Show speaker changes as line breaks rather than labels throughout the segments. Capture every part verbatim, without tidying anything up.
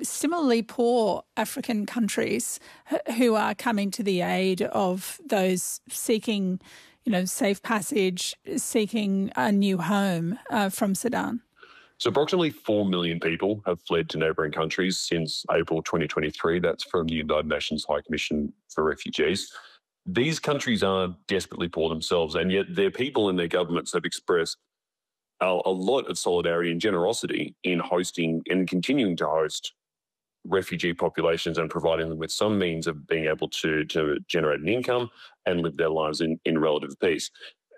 similarly poor African countries who are coming to the aid of those seeking, you know, safe passage, seeking a new home uh, from Sudan?
So approximately four million people have fled to neighbouring countries since April twenty twenty-three. That's from the United Nations High Commission for Refugees. These countries are desperately poor themselves, and yet their people and their governments have expressed a, a lot of solidarity and generosity in hosting and continuing to host refugee populations and providing them with some means of being able to, to generate an income and live their lives in, in relative peace.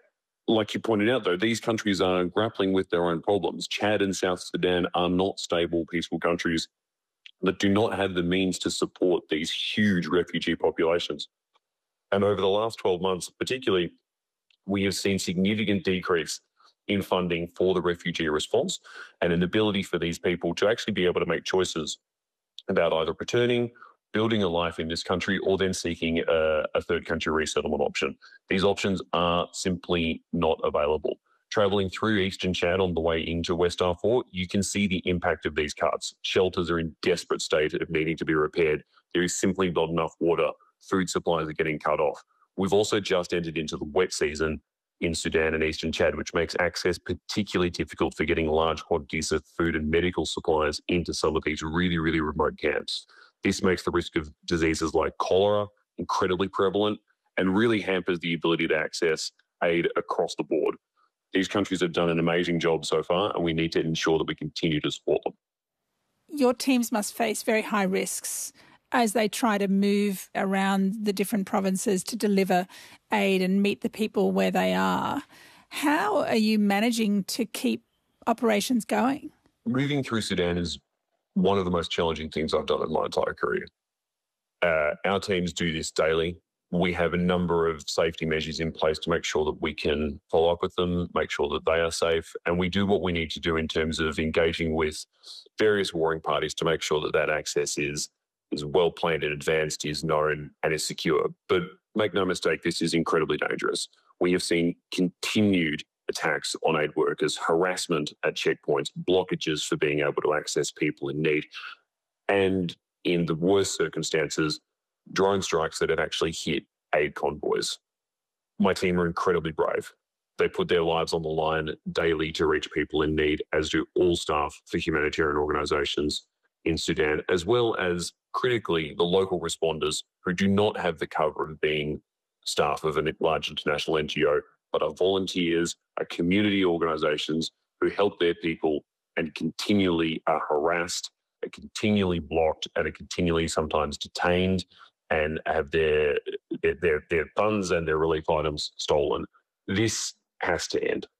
Like you pointed out, though, these countries are grappling with their own problems. Chad and South Sudan are not stable, peaceful countries that do not have the means to support these huge refugee populations. And over the last twelve months, particularly, we have seen significant decrease in funding for the refugee response and an ability for these people to actually be able to make choices about either returning, building a life in this country, or then seeking a, a third country resettlement option. These options are simply not available. Travelling through Eastern Chad on the way into West Darfur, you can see the impact of these cuts. Shelters are in desperate state of needing to be repaired. There is simply not enough water. Food supplies are getting cut off. We've also just entered into the wet season in Sudan and Eastern Chad, which makes access particularly difficult for getting large quantities of food and medical supplies into some of these really, really remote camps. This makes the risk of diseases like cholera incredibly prevalent and really hampers the ability to access aid across the board. These countries have done an amazing job so far, and we need to ensure that we continue to support them.
Your teams must face very high risks as they try to move around the different provinces to deliver aid and meet the people where they are. How are you managing to keep operations going?
Moving through Sudan is one of the most challenging things I've done in my entire career. Uh, our teams do this daily. We have a number of safety measures in place to make sure that we can follow up with them, make sure that they are safe, and we do what we need to do in terms of engaging with various warring parties to make sure that that access is is well planned in advance, is known and is secure. But make no mistake, this is incredibly dangerous. We have seen continued attacks on aid workers, harassment at checkpoints, blockages for being able to access people in need, and in the worst circumstances, drone strikes that have actually hit aid convoys. My team are incredibly brave. They put their lives on the line daily to reach people in need, as do all staff for humanitarian organisations in Sudan, as well as critically the local responders who do not have the cover of being staff of a large international N G O, but are volunteers, are community organisations who help their people and continually are harassed, are continually blocked, and are continually sometimes detained and have their, their, their funds and their relief items stolen. This has to end.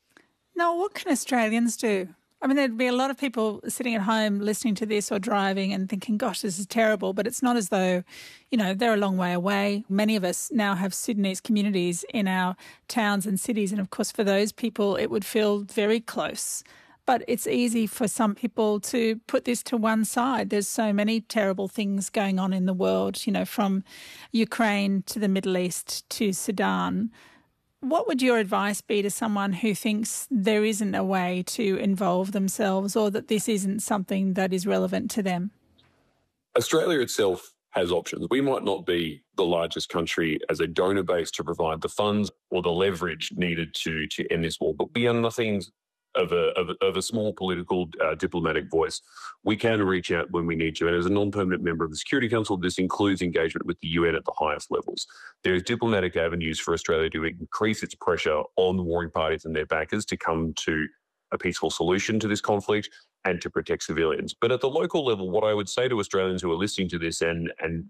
Now, what can Australians do? I mean, there'd be a lot of people sitting at home listening to this or driving and thinking, gosh, this is terrible. But it's not as though, you know, they're a long way away. Many of us now have Sudanese communities in our towns and cities. And of course, for those people, it would feel very close. But it's easy for some people to put this to one side. There's so many terrible things going on in the world, you know, from Ukraine to the Middle East to Sudan. What would your advice be to someone who thinks there isn't a way to involve themselves or that this isn't something that is relevant to them?
Australia itself has options. We might not be the largest country as a donor base to provide the funds or the leverage needed to, to end this war, but we are nothing of a, of a, of a small political uh, diplomatic voice. We can reach out when we need to. And as a non-permanent member of the Security Council, this includes engagement with the U N at the highest levels. There is diplomatic avenues for Australia to increase its pressure on the warring parties and their backers to come to a peaceful solution to this conflict and to protect civilians. But at the local level, what I would say to Australians who are listening to this and, and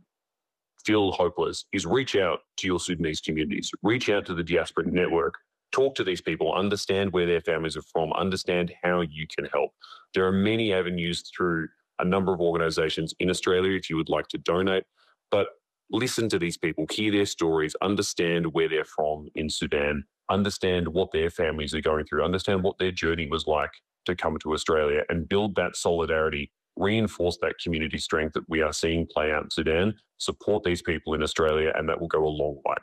feel hopeless is reach out to your Sudanese communities, reach out to the diaspora network, talk to these people, understand where their families are from, understand how you can help. There are many avenues through a number of organisations in Australia if you would like to donate, but listen to these people, hear their stories, understand where they're from in Sudan, understand what their families are going through, understand what their journey was like to come to Australia, and build that solidarity, reinforce that community strength that we are seeing play out in Sudan, support these people in Australia, and that will go a long way.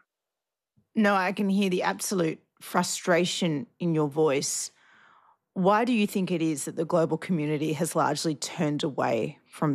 No, I can hear the absolute frustration in your voice. Why do you think it is that the global community has largely turned away from